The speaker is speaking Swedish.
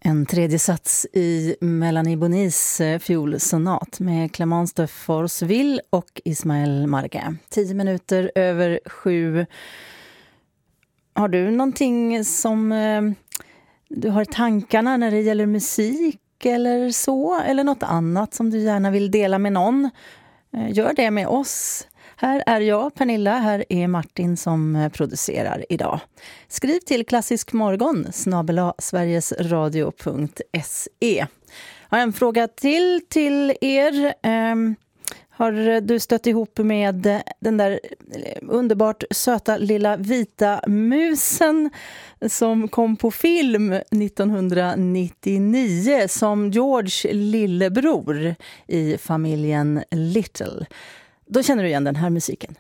En tredje sats i Melanie Bonis fiolsonat med Clémence de Forceville och Ismaël Marguin. 10 minuter över 7. Har du någonting som du har i tankarna när det gäller musik eller så? Eller något annat som du gärna vill dela med någon? Gör det med oss. Här är jag, Pernilla, här är Martin som producerar idag. Skriv till klassiskmorgon@sverigesradio.se. Jag har en fråga till er. Har du stött ihop med den där underbart söta lilla vita musen som kom på film 1999 som George lillebror i familjen Little? Då känner du igen den här musiken.